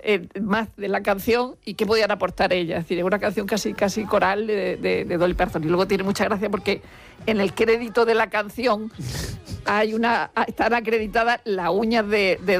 más de la canción y qué podían aportar ellas. Es decir, es una canción casi coral de Dolly Parton. Y luego tiene mucha gracia porque en el crédito de la canción están acreditadas las uñas de